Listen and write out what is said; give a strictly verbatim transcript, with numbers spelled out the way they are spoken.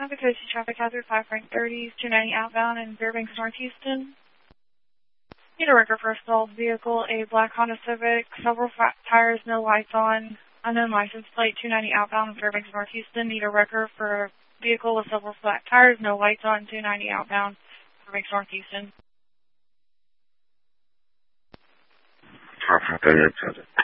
Navigation traffic hazard five Frank thirty, two ninety outbound in Fairbanks, North Houston. Need a record for a stalled vehicle, a black Honda Civic, several flat tires, no lights on, unknown license plate, two ninety outbound in Fairbanks, North Houston. Need a record for a vehicle with several flat tires, no lights on, two ninety outbound, Fairbanks, North Houston. five Frank thirty,